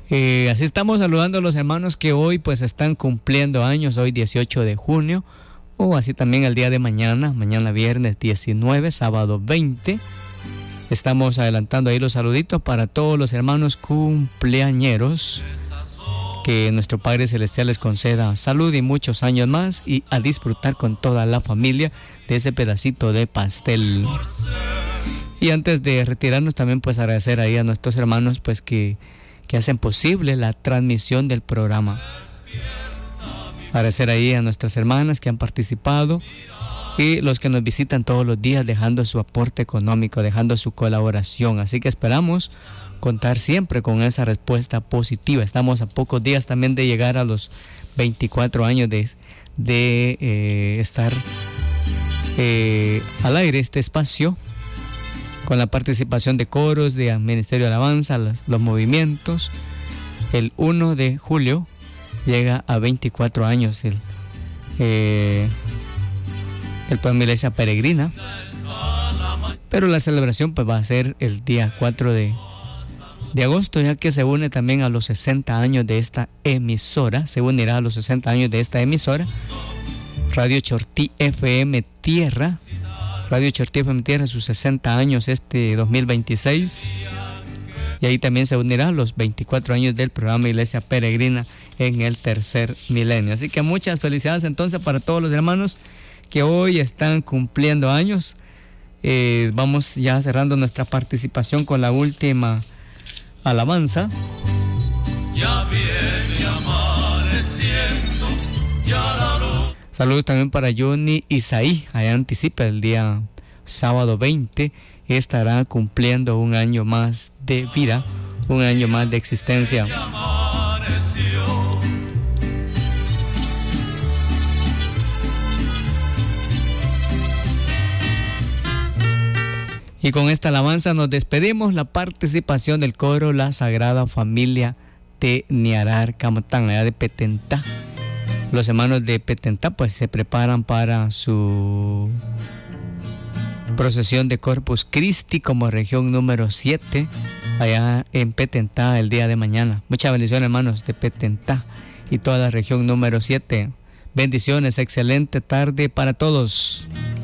Así estamos saludando a los hermanos que hoy pues están cumpliendo años, hoy 18 de junio, o así también el día de mañana viernes 19, sábado 20. Estamos adelantando ahí los saluditos para todos los hermanos cumpleañeros. Que nuestro Padre Celestial les conceda salud y muchos años más y a disfrutar con toda la familia de ese pedacito de pastel. Y antes de retirarnos también pues agradecer ahí a nuestros hermanos pues que hacen posible la transmisión del programa. Agradecer ahí a nuestras hermanas que han participado y los que nos visitan todos los días dejando su aporte económico, dejando su colaboración. Así que esperamos contar siempre con esa respuesta positiva. Estamos a pocos días también de llegar a los 24 años de estar al aire este espacio con la participación de coros, de Ministerio de Alabanza, los movimientos. El 1 de julio llega a 24 años el programa Iglesia Peregrina, pero la celebración pues va a ser el día 4 de agosto, ya que se une también a los 60 años de esta emisora, se unirá a los 60 años de esta emisora, Radio Chortí FM Tierra, sus 60 años este 2026, y ahí también se unirá a los 24 años del programa Iglesia Peregrina en el tercer milenio. Así que muchas felicidades entonces para todos los hermanos que hoy están cumpliendo años. Vamos ya cerrando nuestra participación con la última alabanza. Ya viene amaneciendo, ya la luz. Saludos también para Johnny Isaí, allá anticipa el día sábado 20, estará cumpliendo un año más de vida, un año más de existencia. Y con esta alabanza nos despedimos. La participación del coro La Sagrada Familia de Niarar Camatán, allá de Petentá. Los hermanos de Petentá pues se preparan para su procesión de Corpus Christi como región número 7 allá en Petentá el día de mañana. Muchas bendiciones, hermanos de Petentá y toda la región número 7. Bendiciones, excelente tarde para todos.